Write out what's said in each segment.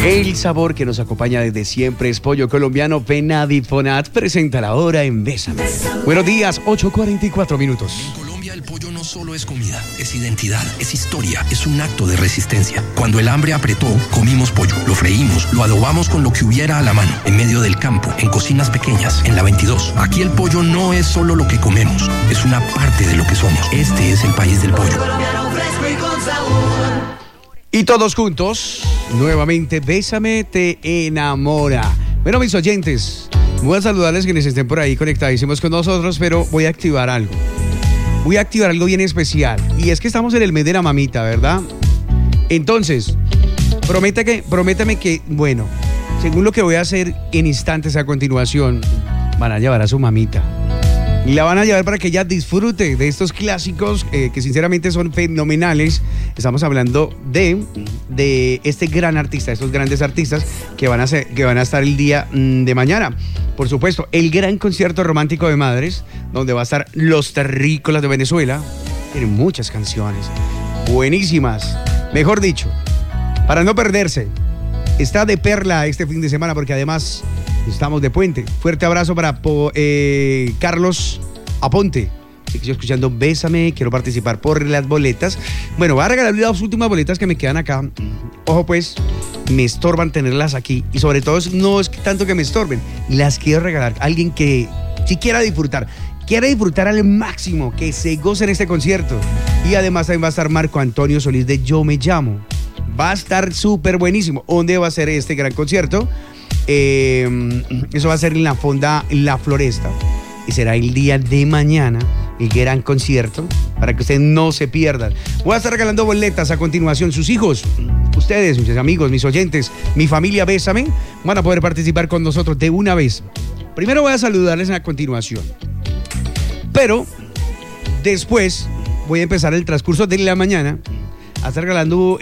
El sabor que nos acompaña desde siempre es pollo colombiano. Penadifonat presenta la hora en Bésame. Buenos días, 8:44 minutos. En Colombia el pollo no solo es comida, es identidad, es historia, es un acto de resistencia. Cuando el hambre apretó, comimos pollo, lo freímos, lo adobamos con lo que hubiera a la mano, en medio del campo, en cocinas pequeñas, en la 22. Aquí el pollo no es solo lo que comemos, es una parte de lo que somos. Este es el país del pollo. Y todos juntos, nuevamente, Bésame te enamora. Bueno, mis oyentes, voy a saludarles quienes estén por ahí conectadísimos con nosotros, pero voy a activar algo. Voy a activar algo bien especial. Y es que estamos en el mes de la mamita, ¿verdad? Entonces, prométame que, bueno, según lo que voy a hacer en instantes a continuación, van a llevar a su mamita. Y la van a llevar para que ella disfrute de estos clásicos que sinceramente son fenomenales. Estamos hablando de este gran artista, estos grandes artistas que van a estar el día de mañana. Por supuesto, el gran concierto romántico de madres, donde va a estar Los Terrícolas de Venezuela. Tienen muchas canciones buenísimas. Mejor dicho, para no perderse, está de perla este fin de semana porque además estamos de puente. Fuerte abrazo para Carlos Aponte. Así que yo escuchando Bésame, quiero participar por las boletas. Bueno, voy a regalar las últimas boletas que me quedan acá. Ojo pues, me estorban tenerlas aquí. Y sobre todo no es tanto que me estorben, las quiero regalar a alguien que si quiera disfrutar al máximo, que se goce en este concierto. Y además también va a estar Marco Antonio Solís de Yo Me Llamo. Va a estar súper buenísimo. ¿Dónde va a ser este gran concierto? Eso va a ser en la Fonda La Floresta y será el día de mañana el gran concierto para que ustedes no se pierdan. Voy a estar regalando boletas a continuación. Sus hijos, ustedes, mis amigos, mis oyentes, mi familia Bésame, van a poder participar con nosotros de una vez. Primero voy a saludarles a continuación, pero después voy a empezar el transcurso de la mañana a estar regalando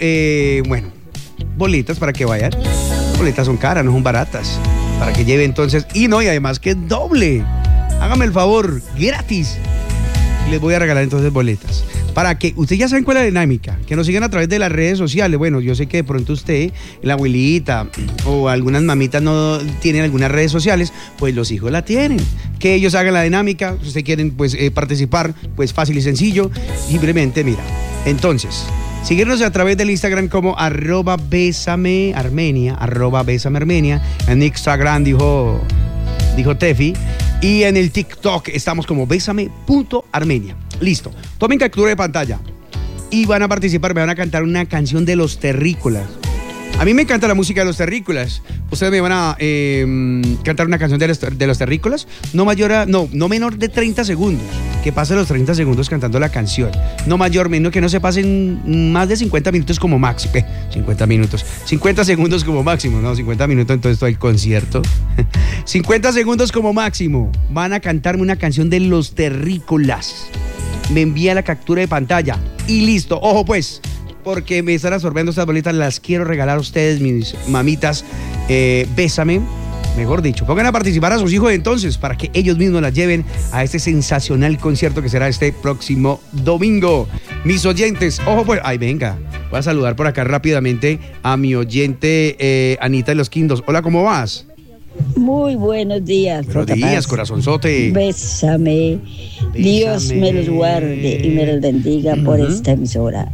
boletas para que vayan. Boletas son caras, no son baratas. Para que lleve entonces, y además que es doble. Hágame el favor, gratis. Les voy a regalar entonces boletas. Para que, ustedes ya saben cuál es la dinámica, que nos sigan a través de las redes sociales. Bueno, yo sé que de pronto usted, la abuelita o algunas mamitas no tienen algunas redes sociales, pues los hijos la tienen. Que ellos hagan la dinámica, si ustedes quieren participar, pues fácil y sencillo. Simplemente, mira, entonces, síguenos a través del Instagram como @besamearmenia, @besamearmenia. En Instagram dijo Tefi. Y en el TikTok estamos como besame.armenia. Listo. Tomen captura de pantalla. Y van a participar, me van a cantar una canción de Los Terrícolas. A mí me encanta la música de Los Terrícolas. Ustedes me van a cantar una canción de los Terrícolas. No menor de 30 segundos. Que pasen los 30 segundos cantando la canción. No mayor, menos que no se pasen más de 50 minutos como máximo. 50 minutos. 50 segundos como máximo. No, 50 minutos entonces todo el concierto. 50 segundos como máximo. Van a cantarme una canción de Los Terrícolas. Me envía la captura de pantalla. Y listo. Ojo pues, porque me están absorbiendo estas bolitas. Las quiero regalar a ustedes, mis mamitas. Bésame. Mejor dicho, pongan a participar a sus hijos entonces para que ellos mismos las lleven a este sensacional concierto que será este próximo domingo. Mis oyentes, ojo pues, venga, voy a saludar por acá rápidamente a mi oyente Anita de los Quindos. Hola, ¿cómo vas? Muy buenos días. Buenos días, corazonzote. Bésame. Dios me los guarde y me los bendiga por esta emisora.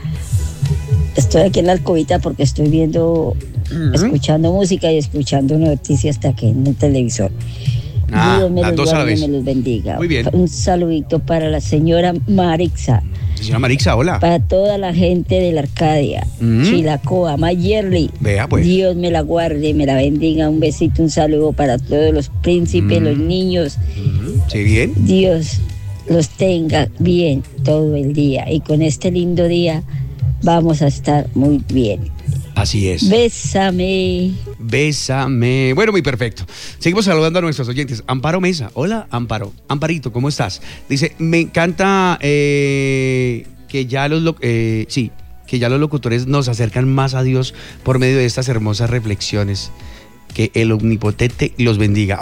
Estoy aquí en la alcobita porque estoy viendo, escuchando música y escuchando noticias hasta que en el televisor. Dios me los guarde y me los bendiga. Muy bien. Un saludito para la señora Marixa. Señora Marixa, hola. Para toda la gente de la Arcadia, Chilacoa, Mayerly. Vea pues. Dios me la guarde, me la bendiga. Un besito, un saludo para todos los príncipes, los niños. Sí, bien. Dios los tenga bien todo el día. Y con este lindo día vamos a estar muy bien. Así es. Bésame. Bésame. Bueno, muy perfecto. Seguimos saludando a nuestros oyentes. Amparo Mesa. Hola, Amparo. Amparito, ¿cómo estás? Dice, me encanta que ya los locutores nos acercan más a Dios por medio de estas hermosas reflexiones. Que el Omnipotente los bendiga. Bueno,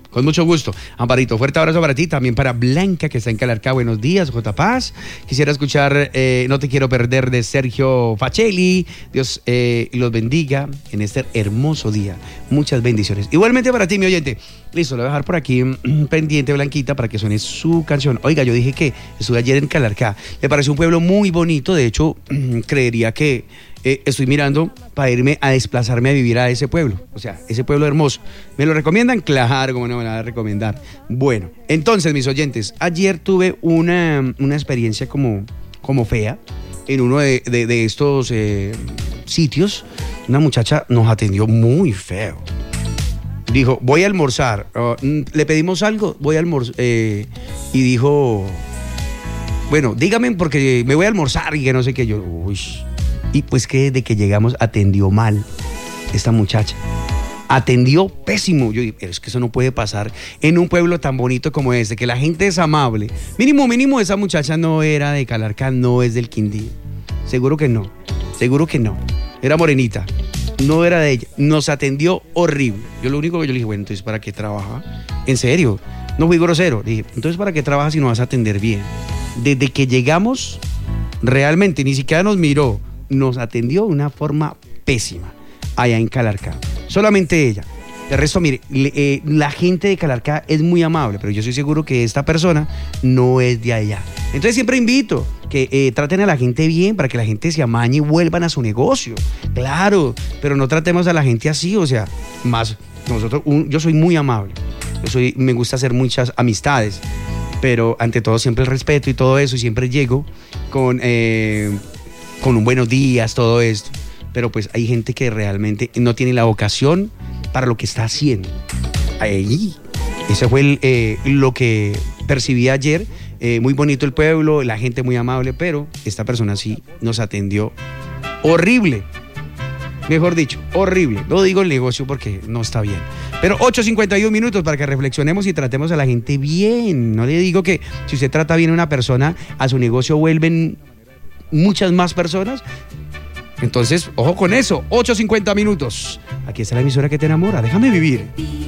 Con mucho gusto. Amparito, fuerte abrazo para ti, también para Blanca, que está en Calarcá. Buenos días, J. Paz. Quisiera escuchar No te quiero perder de Sergio Facelli. Dios los bendiga en este hermoso día. Muchas bendiciones. Igualmente para ti, mi oyente. Listo, lo voy a dejar por aquí pendiente, Blanquita, para que suene su canción. Oiga, yo dije que estuve ayer en Calarcá. Me pareció un pueblo muy bonito. De hecho, creería que estoy mirando para irme a desplazarme a vivir a ese pueblo. O sea, ese pueblo hermoso. ¿Me lo recomiendan? Claro, como no me lo van a recomendar. Bueno, entonces, mis oyentes, ayer tuve una experiencia como fea en uno de estos sitios. Una muchacha nos atendió muy feo. Dijo, voy a almorzar. ¿Le pedimos algo? Voy a almorzar. Y dijo, bueno, dígame porque me voy a almorzar y que no sé qué. Yo, uy. Y pues que desde que llegamos atendió mal esta muchacha. Atendió pésimo. Yo digo, pero es que eso no puede pasar en un pueblo tan bonito como este, que la gente es amable. Mínimo, esa muchacha no era de Calarcá, no es del Quindío. Seguro que no. Era morenita. No era de ella. Nos atendió horrible. Yo lo único que yo le dije, bueno, entonces ¿para qué trabaja? En serio. No fui grosero. Le dije, entonces ¿para qué trabajas si no vas a atender bien? Desde que llegamos, realmente ni siquiera nos miró. Nos atendió de una forma pésima allá en Calarcá. Solamente ella. De resto, mire, la gente de Calarcá es muy amable, pero yo estoy seguro que esta persona no es de allá. Entonces siempre invito que traten a la gente bien para que la gente se amañe y vuelvan a su negocio. Claro, pero no tratemos a la gente así, o sea, más nosotros, yo soy muy amable. Me gusta hacer muchas amistades, pero ante todo siempre el respeto y todo eso, y siempre llego con un buenos días, todo esto. Pero pues hay gente que realmente no tiene la vocación para lo que está haciendo. Ahí, ese fue lo que percibí ayer. Muy bonito el pueblo, la gente muy amable, pero esta persona sí nos atendió horrible. Mejor dicho, horrible. No digo el negocio porque no está bien. Pero 8:51 minutos para que reflexionemos y tratemos a la gente bien. No le digo que si usted trata bien a una persona, a su negocio vuelven muchas más personas. Entonces, ojo con eso. 8:50 minutos. Aquí está la emisora que te enamora. Déjame vivir.